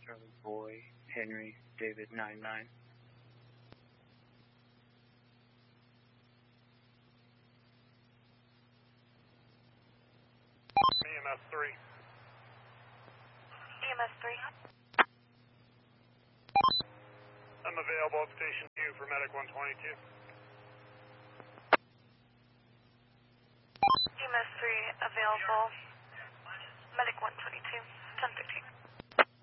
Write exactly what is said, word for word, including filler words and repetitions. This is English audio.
Charlie Boy, Henry, David nine nine. E M S three. E M S three. I'm available at Station two for Medic one twenty-two. E M S three available. Medic one twenty-two, ten thirteen.